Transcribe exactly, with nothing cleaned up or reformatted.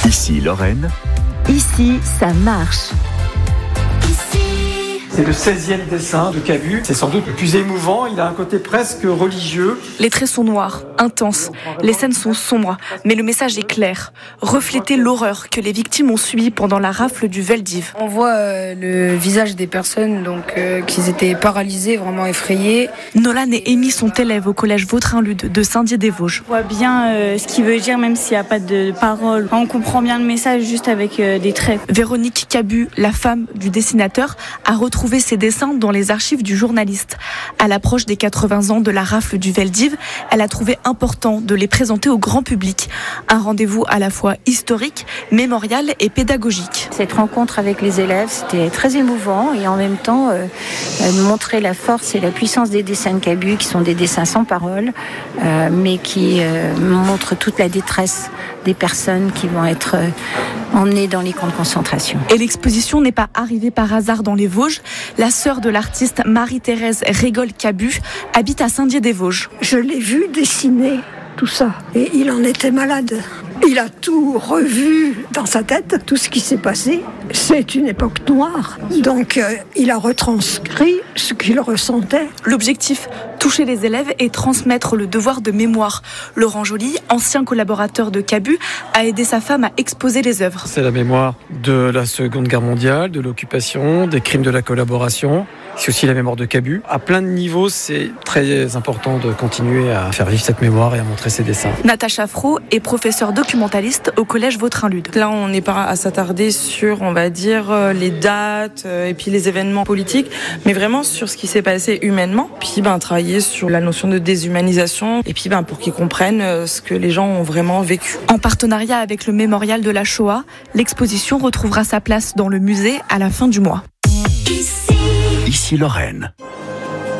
Ici Lorraine. Ici, ça marche. C'est le seizième dessin de Cabu. C'est sans doute le plus émouvant. Il a un côté presque religieux. Les traits sont noirs, intenses. Les scènes sont sombres, mais le message est clair. Refléter l'horreur que les victimes ont subie pendant la rafle du Veldiv. On voit euh, le visage des personnes, donc euh, qu'ils étaient paralysés, vraiment effrayés. Nolan et Amy sont élèves au collège Vautrin-Lude de Saint-Dié-des-Vosges. On voit bien euh, ce qu'il veut dire, même s'il n'y a pas de parole. On comprend bien le message juste avec euh, des traits. Véronique Cabu, la femme du dessinateur, a retrouvé ses dessins dans les archives du journaliste. À l'approche des quatre-vingts ans de la rafle du Veldiv, elle a trouvé important de les présenter au grand public. Un rendez-vous à la fois historique, mémorial et pédagogique. Cette rencontre avec les élèves, c'était très émouvant et en même temps euh, montrer la force et la puissance des dessins de Cabu, qui sont des dessins sans parole, euh, mais qui euh, montrent toute la détresse des personnes qui vont être euh, emmenées dans les camps de concentration. Et l'exposition n'est pas arrivée par hasard dans les Vosges. La sœur de l'artiste Marie-Thérèse Régol-Cabu habite à Saint-Dié-des-Vosges. Je l'ai vu dessiner tout ça et il en était malade. Il a tout revu dans sa tête, tout ce qui s'est passé. C'est une époque noire, donc euh, il a retranscrit ce qu'il ressentait. L'objectif, toucher les élèves et transmettre le devoir de mémoire. Laurent Joly, ancien collaborateur de Cabu, a aidé sa femme à exposer les œuvres. C'est la mémoire de la Seconde Guerre mondiale, de l'occupation, des crimes de la collaboration. C'est aussi la mémoire de Cabu. À plein de niveaux, c'est très important de continuer à faire vivre cette mémoire et à montrer ses dessins. Natacha Fro est professeure documentaliste au collège Vautrin-Lude. Là, on n'est pas à s'attarder sur, on va dire, les dates et puis les événements politiques, mais vraiment sur ce qui s'est passé humainement. Puis, ben, travailler sur la notion de déshumanisation et puis, ben, pour qu'ils comprennent ce que les gens ont vraiment vécu. En partenariat avec le mémorial de la Shoah, l'exposition retrouvera sa place dans le musée à la fin du mois. Ici Lorraine.